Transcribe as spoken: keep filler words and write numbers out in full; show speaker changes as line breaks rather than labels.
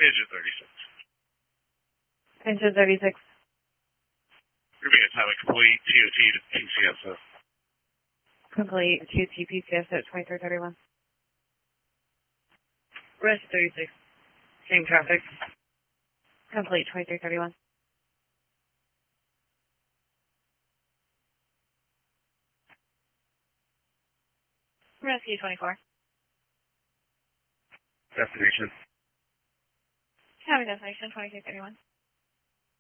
Engine thirty-six.
Engine thirty-six.
You're being assigned a complete T O T to P C S O.
Complete T O T P C S O twenty-three thirty-one.
Rest thirty-six. Same traffic.
Complete twenty-three thirty-one.
Rescue twenty-four.
Destination.
County destination twenty-two thirty-one.